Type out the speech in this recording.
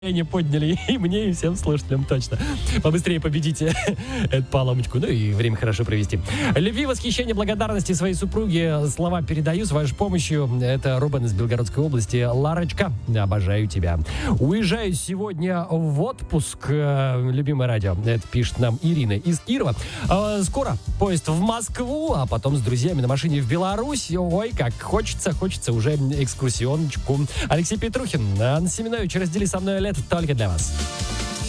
не подняли и мне, и всем слушателям точно. Побыстрее победите эту поломочку. Ну и время хорошо провести. Любви, восхищения, благодарности своей супруге слова передаю с вашей помощью. Это Рубен из Белгородской области. Ларочка, обожаю тебя. Уезжаю сегодня в отпуск. Любимое радио. Это пишет нам Ирина из Кирова. Скоро поезд в Москву, а потом с друзьями на машине в Беларусь. Ой, как хочется уже экскурсионочку. Алексей Петрухин, Анна Семенович, раздели со мной лет только для вас.